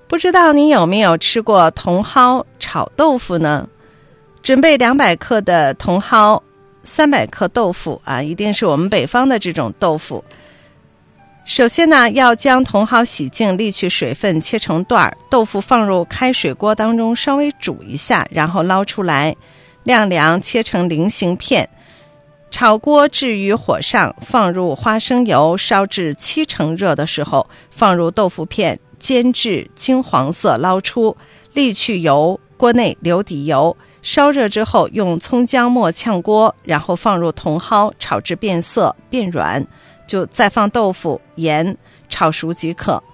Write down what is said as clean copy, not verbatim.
不知道你有没有吃过茼蒿炒豆腐呢？准备200克的茼蒿，300克豆腐啊，一定是我们北方的这种豆腐。首先呢，要将茼蒿洗净，沥去水分，切成段，豆腐放入开水锅当中稍微煮一下，然后捞出来，晾凉，切成菱形片。炒锅置于火上，放入花生油，烧至70%热的时候，放入豆腐片，煎至金黄色，捞出，沥去油，锅内留底油，烧热之后用葱姜末炝锅，然后放入茼蒿，炒至变色变软，就再放豆腐、盐，炒熟即可。